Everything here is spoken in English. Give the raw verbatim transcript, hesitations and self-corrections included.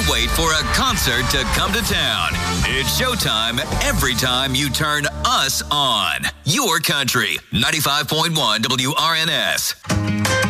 wait for a concert to come to town. It's showtime every time you turn us on. Your country, ninety-five point one W R N S.